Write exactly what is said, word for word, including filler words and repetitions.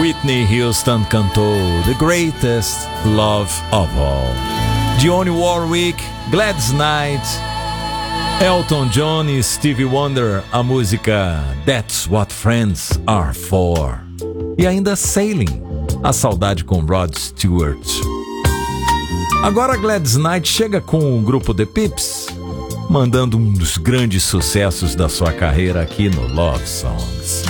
Whitney Houston cantou The Greatest Love of All. Dionne Warwick, Gladys Knight, Elton John e Stevie Wonder, a música That's What Friends Are For. E ainda Sailing, a saudade com Rod Stewart. Agora Gladys Knight chega com o grupo The Pips, mandando um dos grandes sucessos da sua carreira aqui no Love Songs.